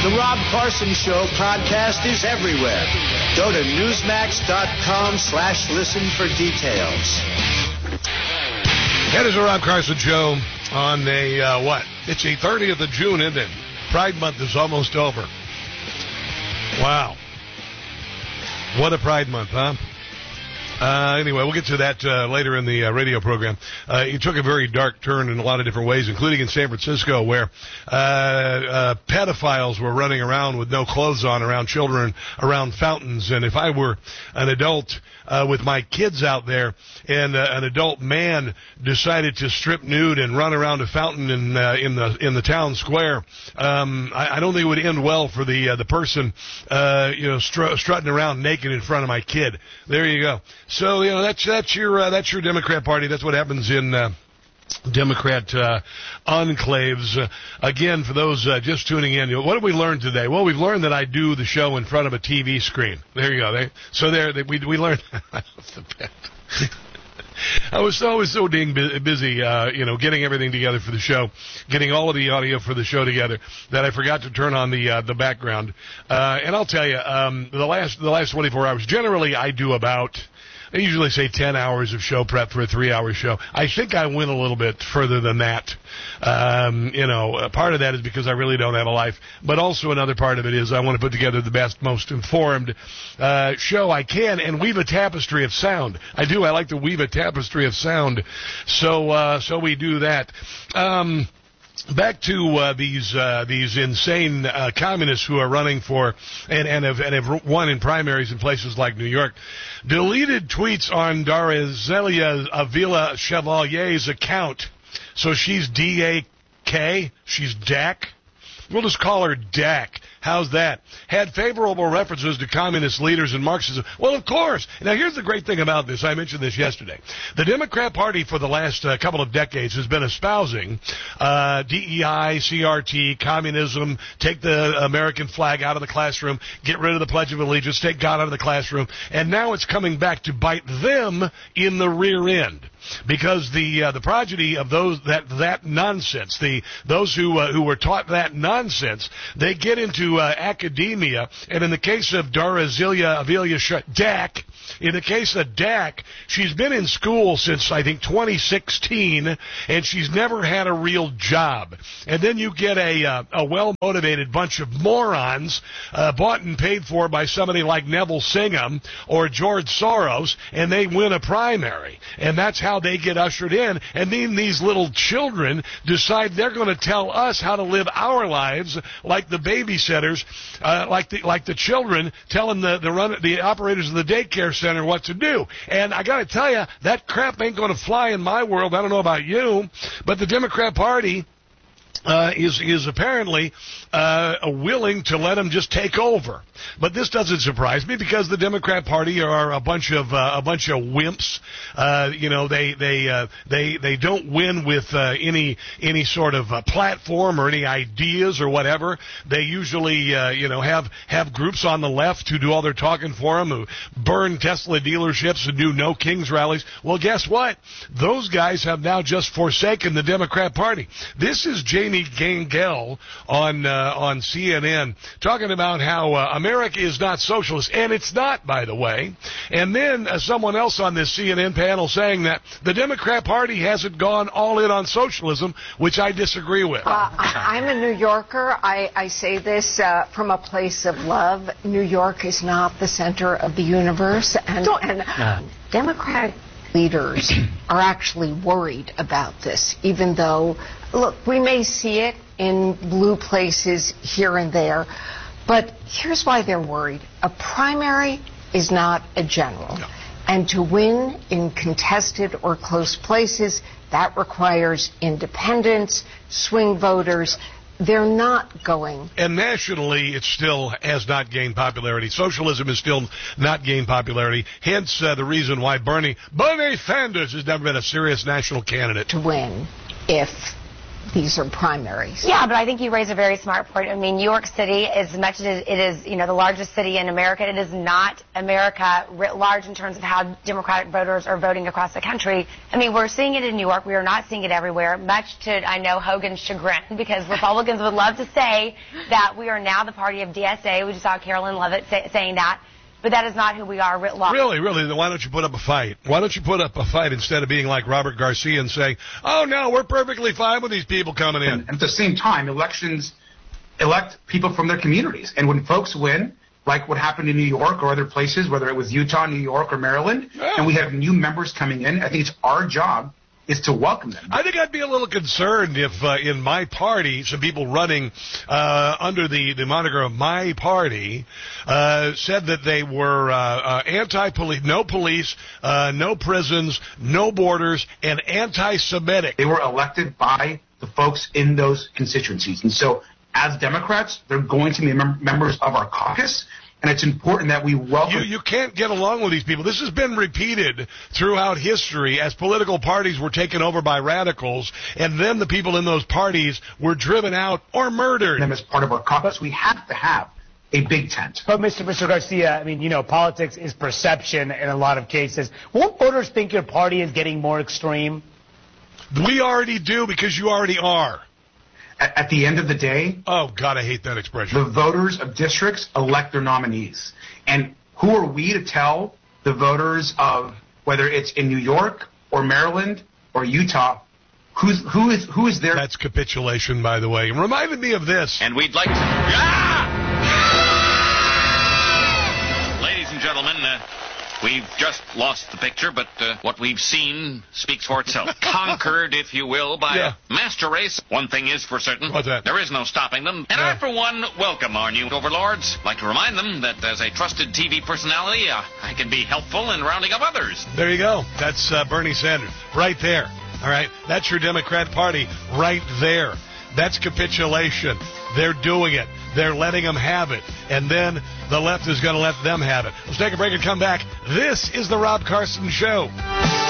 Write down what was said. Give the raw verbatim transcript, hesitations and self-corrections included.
The Rob Carson Show podcast is everywhere. Go to newsmax.com slash listen for details. That is the Rob Carson Show on a, uh, what? It's the thirtieth of June, isn't it? Pride Month is almost over. Wow. What a Pride Month, huh? Uh, anyway, we'll get to that uh, later in the uh, radio program. Uh, it took a very dark turn in a lot of different ways, including in San Francisco, where uh, uh, pedophiles were running around with no clothes on around children, around fountains. And if I were an adult uh, with my kids out there and uh, an adult man decided to strip nude and run around a fountain in uh, in the in the town square, um, I, I don't think it would end well for the uh, the person uh, you know str- strutting around naked in front of my kid. There you go. So, you know, that's that's your uh, that's your Democrat Party. That's what happens in uh, Democrat uh, enclaves. Uh, again, for those uh, just tuning in, you know, what have we learned today? Well, we've learned that I do the show in front of a T V screen. There you go. They, so there, they, we we learned. I was always so dang busy, uh, you know, getting everything together for the show, getting all of the audio for the show together, that I forgot to turn on the uh, the background. Uh, and I'll tell you, um, the last the last twenty-four hours, generally I do about. I usually say ten hours of show prep for a three-hour show. I think I went a little bit further than that. Um, you know, part of that is because I really don't have a life, but also another part of it is I want to put together the best, most informed uh, show I can and weave a tapestry of sound. I do. I like to weave a tapestry of sound. So, uh, so we do that. Um, Back to uh, these uh, these insane uh, communists who are running for and, and have and have won in primaries in places like New York. Deleted tweets on Darazelia Avila Chevalier's account. So she's D A K. She's D A C. We'll just call her D A C. How's that? Had favorable references to communist leaders and Marxism. Well, of course. Now, here's the great thing about this. I mentioned this yesterday. The Democrat Party for the last uh, couple of decades has been espousing uh, D E I, C R T, communism, take the American flag out of the classroom, get rid of the Pledge of Allegiance, take God out of the classroom, and now it's coming back to bite them in the rear end. Because the uh, the progeny of those that that nonsense, the those who uh, who were taught that nonsense, they get into uh, academia, and in the case of Darazelia Avila D A C, in the case of D A C, she's been in school since I think twenty sixteen, and she's never had a real job. And then you get a uh, a well-motivated bunch of morons uh, bought and paid for by somebody like Neville Singham or George Soros, and they win a primary, and that's how they get ushered in. And then these little children decide they're going to tell us how to live our lives, like the babysitters, uh, like the like the children telling the the run the operators of the daycare center what to do. And I got to tell you, that crap ain't going to fly in my world. I don't know about you, but the Democrat Party Uh, is is apparently uh, willing to let them just take over. But this doesn't surprise me because the Democrat Party are a bunch of uh, a bunch of wimps. Uh, you know, they they uh, they they don't win with uh, any any sort of uh, platform or any ideas or whatever. They usually uh, you know have have groups on the left who do all their talking for them, who burn Tesla dealerships and do no Kings rallies. Well, guess what? Those guys have now just forsaken the Democrat Party. This is Jamie Gangel on uh, on C N N talking about how uh, America is not socialist, and it's not, by the way. And then uh, someone else on this C N N panel saying that the Democrat Party hasn't gone all in on socialism, which I disagree with. Uh, I'm a New Yorker. I, I say this uh, from a place of love. New York is not the center of the universe, and, and uh, Democratic leaders are actually worried about this, even though, look, we may see it in blue places here and there, but here's why they're worried. A primary is not a general. No. And to win in contested or close places, that requires independents, swing voters. They're not going. And nationally, it still has not gained popularity. Socialism has still not gained popularity. Hence uh, the reason why Bernie, Bernie Sanders has never been a serious national candidate. To win if these are primaries. Yeah, but I think you raise a very smart point. I mean, New York City, as much as it is, you know, the largest city in America, it is not America writ large in terms of how Democratic voters are voting across the country. I mean, we're seeing it in New York. We are not seeing it everywhere, much to, I know, Hogan's chagrin, because Republicans would love to say that we are now the party of D S A. We just saw Carolyn Levitt say, saying that. But that is not who we are writ large. Really, really, then why don't you put up a fight? Why don't you put up a fight instead of being like Robert Garcia and saying, oh, no, we're perfectly fine with these people coming in? And at the same time, elections elect people from their communities. And when folks win, like what happened in New York or other places, whether it was Utah, New York, or Maryland, yeah. and we have new members coming in, I think it's our job is to welcome them. I think I'd be a little concerned if uh, in my party, some people running uh, under the, the moniker of my party uh, said that they were uh, uh, anti-police, no police, uh, no prisons, no borders, and anti-Semitic. They were elected by the folks in those constituencies. And so as Democrats, they're going to be mem- members of our caucus. And it's important that we welcome... You, you can't get along with these people. This has been repeated throughout history as political parties were taken over by radicals, and then the people in those parties were driven out or murdered. Them as part of our caucus, we have to have a big tent. But, Mister Mister Garcia, I mean, you know, politics is perception in a lot of cases. Won't voters think your party is getting more extreme? We already do, because you already are. At the end of the day... Oh, God, I hate that expression. The voters of districts elect their nominees. And who are we to tell the voters of, whether it's in New York or Maryland or Utah, who's, who is who is there... That's capitulation, by the way. It reminded me of this. And we'd like to... Ah! Ladies and gentlemen... Uh, We've just lost the picture, but uh, what we've seen speaks for itself. Conquered, if you will, by yeah. a master race. One thing is for certain. What's that? There is no stopping them. And yeah. I, for one, welcome our new overlords. I'd like to remind them that as a trusted T V personality, uh, I can be helpful in rounding up others. There you go. That's uh, Bernie Sanders. Right there. All right? That's your Democrat Party right there. That's capitulation. They're doing it. They're letting them have it. And then the left is going to let them have it. Let's take a break and come back. This is the Rob Carson Show.